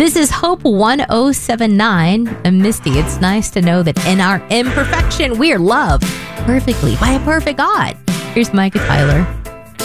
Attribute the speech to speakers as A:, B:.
A: This is Hope 1079. And Misty, it's nice to know that in our imperfection, we are loved perfectly by a perfect God. Here's Micah Tyler.